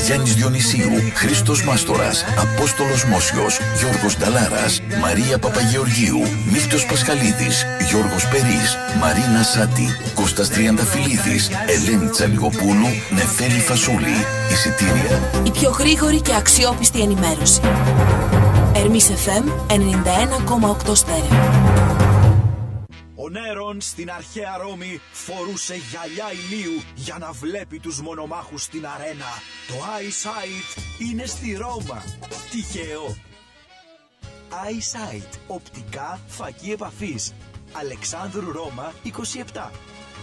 Γιάννης Διονυσίου, Χρήστος Μάστορας, Απόστολος Μόσιος, Γιώργος Νταλάρας, Μαρία Παπαγεωργίου, Μίλτος Πασχαλίδης, Γιώργος Περής, Μαρίνα Σάτη, Κώστας Τριανταφυλλίδης, Ελένη Τσαλιγοπούλου, Νεφέλη Φασούλη. Εισιτήρια. Η πιο γρήγορη και αξιόπιστη ενημέρωση. Ερμής FM 91,8 στέρεο. Ο Νέρον στην αρχαία Ρώμη φορούσε γυαλιά ηλίου για να βλέπει τους μονομάχους στην αρένα. Το Eyesight είναι στη Ρώμα. Τυχαίο. Eyesight. Οπτικά φακή επαφής. Αλεξάνδρου Ρώμα 27.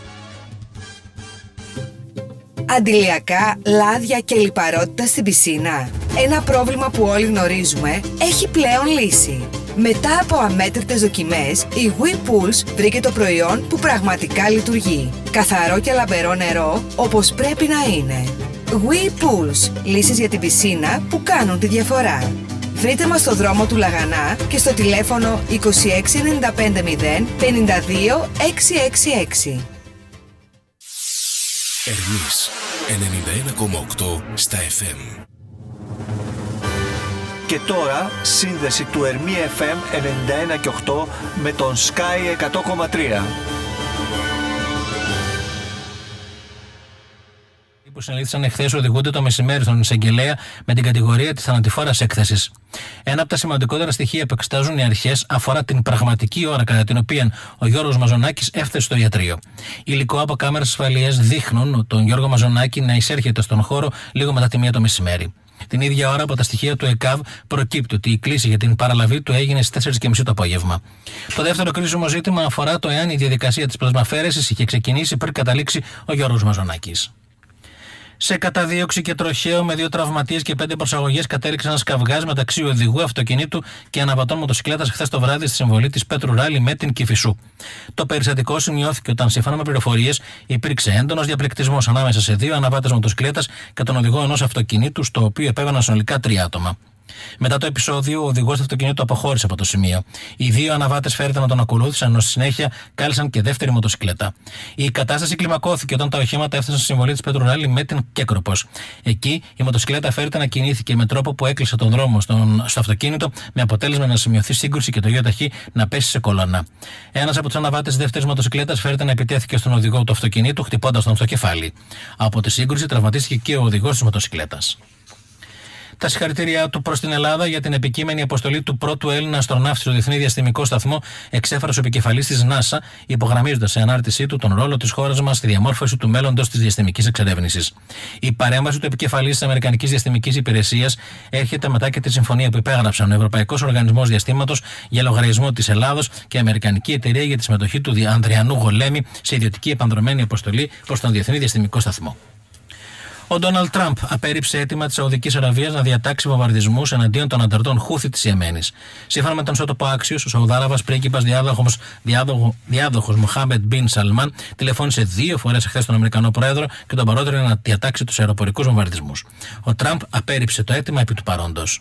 Αντιλιακά, λάδια και λιπαρότητα στην πισίνα. Ένα πρόβλημα που όλοι γνωρίζουμε έχει πλέον λύση. Μετά από αμέτρητες δοκιμές, η WePulse βρήκε το προϊόν που πραγματικά λειτουργεί. Καθαρό και λαμπερό νερό, όπως πρέπει να είναι. WePulse, λύσεις για την πισίνα που κάνουν τη διαφορά. Βρείτε μας στο δρόμο του Λαγανά και στο τηλέφωνο 26950 52 666. Ερμής 91,8 στα FM. Και τώρα σύνδεση του Ερμή FM 91 και 8 με τον Sky 100,3. Που συνελήφθησαν εχθές οδηγούνται το μεσημέρι στον εισαγγελέα με την κατηγορία της θανατηφόρας έκθεσης. Ένα από τα σημαντικότερα στοιχεία που εξετάζουν οι αρχές αφορά την πραγματική ώρα κατά την οποία ο Γιώργος Μαζονάκης έφτασε στο ιατρείο. Υλικό από κάμερες ασφαλείας δείχνουν τον Γιώργο Μαζονάκη να εισέρχεται στον χώρο λίγο μετά τη 1 το μεσημέρι. Την ίδια ώρα από τα στοιχεία του ΕΚΑΒ προκύπτει ότι η κλήση για την παραλαβή του έγινε στις 4:30 το απόγευμα. Το δεύτερο κρίσιμο ζήτημα αφορά το εάν η διαδικασία της πλασμαφαίρεσης είχε ξεκινήσει πριν καταλήξει ο Γιώργος Μαζονάκης. Σε καταδίωξη και τροχαίο με 2 τραυματίες και 5 προσαγωγές κατέληξε ένας καυγάς μεταξύ οδηγού αυτοκινήτου και αναβατών μοτοσυκλέτας χθες το βράδυ στη συμβολή της Πέτρου Ράλι με την Κηφισού. Το περιστατικό σημειώθηκε όταν, σύμφωνα με πληροφορίες, υπήρξε έντονος διαπληκτισμός ανάμεσα σε 2 αναβάτες μοτοσυκλέτας και τον οδηγό ενός αυτοκινήτου, στο οποίο επέβαιναν συνολικά 3 άτομα. Μετά το επεισόδιο, ο οδηγός του αυτοκινήτου αποχώρησε από το σημείο. Οι 2 αναβάτες φέρεται να τον ακολούθησαν, ενώ στη συνέχεια κάλεσαν και δεύτερη μοτοσυκλέτα. Η κατάσταση κλιμακώθηκε όταν τα οχήματα έφτασαν στη συμβολή της Πέτρου Ράλι με την Κέκροπος. Εκεί η μοτοσυκλέτα φέρεται να κινήθηκε με τρόπο που έκλεισε τον δρόμο στο αυτοκίνητο, με αποτέλεσμα να σημειωθεί σύγκρουση και το ΙΟΤΑΧ να πέσει σε κολόνα. Ένας από τους αναβάτες της δεύτερης μοτοσυκλέτας φέρεται να επιτέθηκε στον οδηγό του αυτοκινήτου, χτυπώντας τον στο κεφάλι. Από τη σύγκρουση τραυματίστηκε και ο οδηγός της μοτοσυκλέτας. Τα συγχαρητήριά του προς την Ελλάδα για την επικείμενη αποστολή του πρώτου Έλληνα αστροναύτη στο Διεθνή Διαστημικό Σταθμό εξέφρασε ο επικεφαλής της NASA, υπογραμμίζοντας σε ανάρτησή του τον ρόλο της χώρας μας στη διαμόρφωση του μέλλοντος της διαστημικής εξερεύνησης. Η παρέμβαση του επικεφαλής της Αμερικανικής Διαστημικής Υπηρεσίας έρχεται μετά και τη συμφωνία που υπέγραψαν ο Ευρωπαϊκός Οργανισμός Διαστήματος για λογαριασμό της Ελλάδος και η Αμερικανική Εταιρεία για τη συμμετοχή του Ανδριανού Γολέμη σε ιδιωτική επανδρωμένη αποστολή προς τον Διεθνή Διαστημικό Σταθμό. Ο Ντόναλντ Τραμπ απέρριψε αίτημα της Σαουδικής Αραβίας να διατάξει βομβαρδισμούς εναντίον των ανταρτών Χούθι της Ιεμένης. Σύμφωνα με τον ισότοπο Άξιος, ο Σαουδάραβας πρίγκιπας διάδοχος Μοχάμεντ Μπιν Σαλμάν τηλεφώνησε 2 φορές εχθές τον Αμερικανό Πρόεδρο και τον παρότρινε να διατάξει τους αεροπορικούς βομβαρδισμούς. Ο Τραμπ απέρριψε το αίτημα επί του παρόντος.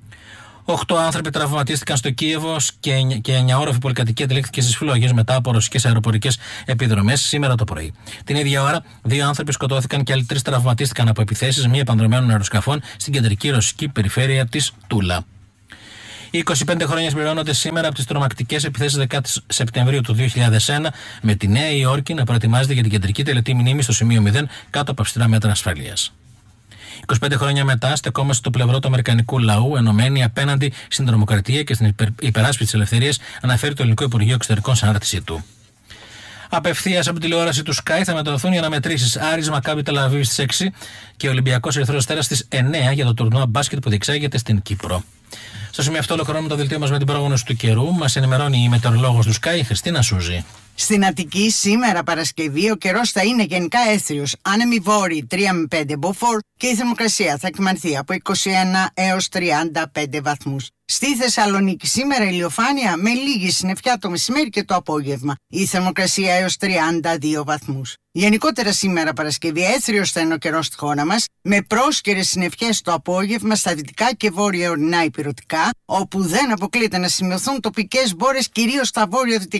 8 άνθρωποι τραυματίστηκαν στο Κίεβο και 9 όροφη πολυκατοικία τυλίχθηκε στις φλόγες μετά από ρωσικές αεροπορικές επιδρομές σήμερα το πρωί. Την ίδια ώρα, 2 άνθρωποι σκοτώθηκαν και άλλοι 3 τραυματίστηκαν από επιθέσεις μη επανδρωμένων αεροσκαφών στην κεντρική ρωσική περιφέρεια της Τούλα. Οι 25 χρόνια συμπληρώνονται σήμερα από τις τρομακτικές επιθέσεις 10 Σεπτεμβρίου του 2001, με τη Νέα Υόρκη να προετοιμάζεται για την κεντρική τελετή μνήμης στο σημείο 0 κάτω από αυστηρά μέτρα ασφαλείας. 25 χρόνια μετά, στεκόμαστε στο πλευρό του Αμερικανικού λαού, ενωμένοι απέναντι στην τρομοκρατία και στην υπεράσπιση της ελευθερίας, αναφέρει το Ελληνικό Υπουργείο Εξωτερικών σε ανάρτησή του. Απευθείας από την τηλεόραση του Sky θα μεταδοθούν οι αναμετρήσεις Άρης Μακάμπι Τελαβίβ στις 6 και Ολυμπιακός Ερυθρός Αστέρας στις 9 για το τουρνουά μπάσκετ που διεξάγεται στην Κύπρο. Στο σημείο αυτό ολοκληρώνουμε το δελτίο μας με την πρόγνωση του καιρού. Μας ενημερώνει η μετεωρολόγος του Sky, Χριστίνα Σούζη. Στην Αττική σήμερα Παρασκευή ο καιρός θα είναι γενικά έθριος, άνεμοι βόρειοι 3 με 5 μποφόρ και η θερμοκρασία θα εκμανθεί από 21 έως 35 βαθμούς. Στη Θεσσαλονίκη σήμερα ηλιοφάνεια με λίγη συννεφιά το μεσημέρι και το απόγευμα. Η θερμοκρασία έως 32 βαθμούς. Γενικότερα σήμερα Παρασκευή έθριος θα είναι ο καιρός στη χώρα μας, με πρόσκαιρες συννεφιές το απόγευμα στα δυτικά και βόρεια ορεινά ηπειρωτικά, όπου δεν αποκλείεται να σημειωθούν τοπικές μπόρες κυρίως στα βόρειο-δυτικά.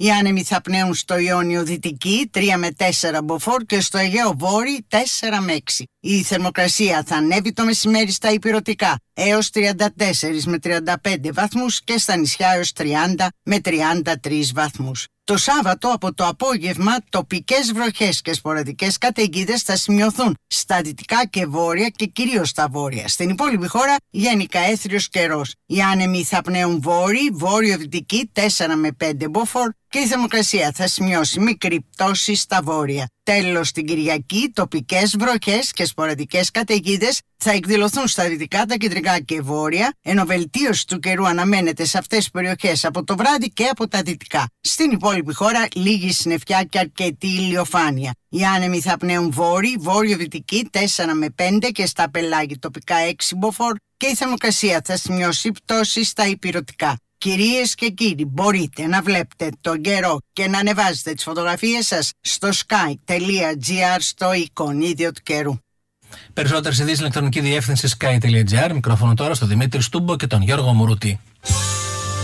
Οι άνεμοι θα πνέουν στο Ιόνιο Δυτική 3 με 4 μποφόρ και στο Αιγαίο Βόρειο 4 με 6. Η θερμοκρασία θα ανέβει το μεσημέρι στα ηπειρωτικά έως 34 με 35 βαθμούς και στα νησιά έως 30 με 33 βαθμούς. Το Σάββατο από το απόγευμα τοπικές βροχές και σποραδικές καταιγίδες θα σημειωθούν στα δυτικά και βόρεια και κυρίως στα βόρεια. Στην υπόλοιπη χώρα γενικά έθριος καιρός. Οι άνεμοι θα πνέουν βόρειο-δυτική 4 με 5 μποφόρ και η θερμοκρασία θα σημειώσει μικρή πτώση στα βόρεια. Τέλος, την Κυριακή τοπικές βροχές και σποραδικές καταιγίδες θα εκδηλωθούν στα δυτικά, τα κεντρικά και βόρεια, ενώ βελτίωση του καιρού αναμένεται σε αυτές τις περιοχές από το βράδυ και από τα δυτικά. Στην υπόλοιπη χώρα λίγη συννεφιά και αρκετή ηλιοφάνεια. Οι άνεμοι θα πνέουν βόρειο-δυτική 4 με 5 και στα πελάγη τοπικά 6 μποφόρ και η θερμοκρασία θα σημειώσει πτώση στα ηπειρωτικά. Κυρίες και κύριοι, μπορείτε να βλέπετε τον καιρό και να ανεβάζετε τις φωτογραφίες σας στο sky.gr στο εικονίδιο του καιρού. Περισσότερες ειδήσεις ηλεκτρονική διεύθυνση sky.gr. Μικρόφωνο τώρα στο Δημήτρη Στούμπο και τον Γιώργο Μουρούτη.